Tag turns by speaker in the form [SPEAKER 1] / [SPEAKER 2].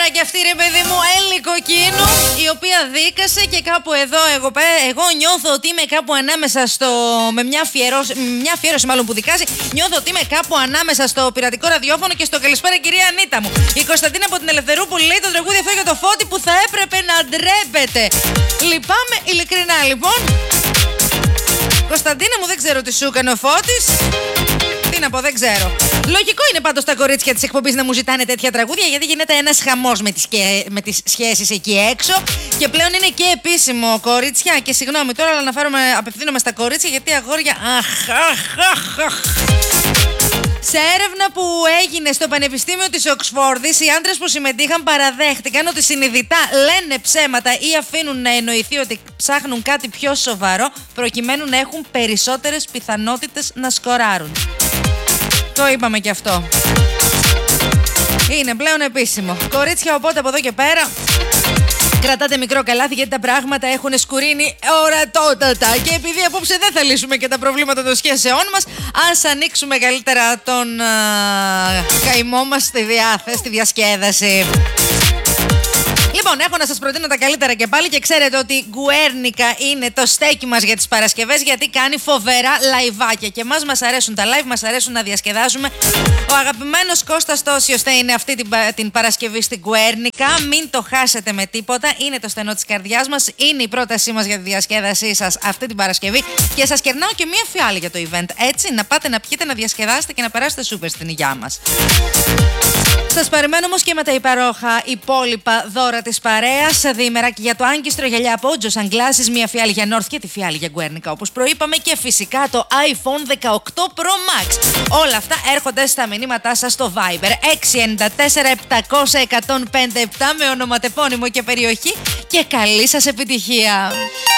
[SPEAKER 1] Μαριάρα και αυτή ρε παιδί μου Ελικοκίνου, η οποία δίκασε και κάπου εδώ εγώ νιώθω ότι είμαι κάπου ανάμεσα στο... με μια αφιέρωση μάλλον που δικάζει, νιώθω ότι είμαι κάπου ανάμεσα στο πειρατικό ραδιόφωνο και στο καλησπέρα κυρία Ανίτα μου. Η Κωνσταντίνα από την Ελευθερούπολη λέει το τραγούδι αυτό για το Φώτη που θα έπρεπε να ντρέπεται. Λυπάμαι ειλικρινά λοιπόν. Κωνσταντίνα μου, δεν ξέρω τι σου έκανε ο Φώτης. Τι να πω, δεν ξέρω. Λογικό είναι πάντως τα κορίτσια της εκπομπής να μου ζητάνε τέτοια τραγούδια, γιατί γίνεται ένας χαμός με τις σχέσεις εκεί έξω. Και πλέον είναι και επίσημο, κορίτσια. Και συγγνώμη τώρα, αλλά απευθύνομαι στα κορίτσια, γιατί αγόρια. Σε έρευνα που έγινε στο Πανεπιστήμιο της Οξφόρδης, οι άντρες που συμμετείχαν παραδέχτηκαν ότι συνειδητά λένε ψέματα ή αφήνουν να εννοηθεί ότι ψάχνουν κάτι πιο σοβαρό, προκειμένου να έχουν περισσότερες πιθανότητες να σκοράρουν. Το είπαμε και αυτό. Είναι πλέον επίσημο. Κορίτσια, οπότε από εδώ και πέρα κρατάτε μικρό καλάθι, γιατί τα πράγματα έχουν σκουρίνει ορατότατα. Και επειδή απόψε δεν θα λύσουμε και τα προβλήματα των σχέσεών μας, ας ανοίξουμε καλύτερα τον καημό μας στη διασκέδαση. Λοιπόν, έχω να σας προτείνω τα καλύτερα και πάλι, και ξέρετε ότι η Γκουέρνικα είναι το στέκι μας για τις Παρασκευές, γιατί κάνει φοβερά λαϊβάκια και μας αρέσουν τα live, μας αρέσουν να διασκεδάζουμε. Ο αγαπημένος Κώστας Τόσιος θα είναι αυτή την Παρασκευή στην Γκουέρνικα. Μην το χάσετε με τίποτα. Είναι το στενό της καρδιάς μας. Είναι η πρότασή μας για τη διασκέδασή σας αυτή την Παρασκευή. Και σας κερνάω και μία φιάλη για το event. Έτσι, να πάτε να πιείτε, να διασκεδάσετε και να περάσετε σούπερ στην υγειά μας. Σας περιμένω όμως και με τα υπέροχα υπόλοιπα δώρα της παρέας. Διημεράκι για το άγκιστρο, γυαλιά από Ότζο Sunglasses, μία φιάλη για North και τη φιάλη για Γκουέρνικα όπως προείπαμε, και φυσικά το iPhone 18 Pro Max. Όλα αυτά έρχονται στα μηνύματά σας στο Viber 694-700-1057 με ονοματεπώνυμο και περιοχή, και καλή σας επιτυχία.